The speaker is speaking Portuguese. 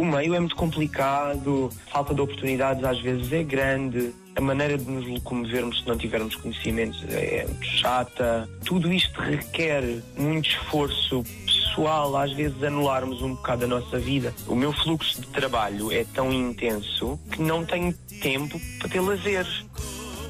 O meio é muito complicado, a falta de oportunidades às vezes é grande, a maneira de nos locomovermos se não tivermos conhecimentos é muito chata. Tudo isto requer muito esforço pessoal, às vezes anularmos um bocado a nossa vida. O meu fluxo de trabalho é tão intenso que não tenho tempo para ter lazer.